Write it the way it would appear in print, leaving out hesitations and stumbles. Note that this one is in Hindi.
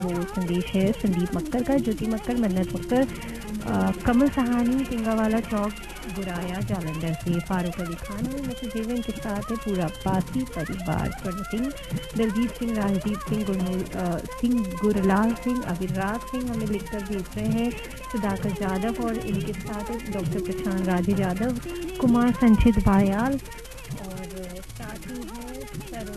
वो संदेश है संदीप मक्कर का, ज्योति मक्कर, मन्नत मक्कर, कमल सहानी, पिंगावाला चौक, गुराया जालंधर से, फारूक अली खान और मैसेज इनके साथ है पूरा पासी परिवार। स्वर्ण सिंह, दलजीत सिंह, राजदीप सिंह, गुरलाल सिंह, अविराज सिंह हमें लिखकर भेज रहे हैं। सुधाकर यादव और इनके साथ है डॉक्टर प्रशांत राजे यादव, कुमार संचित बायाल,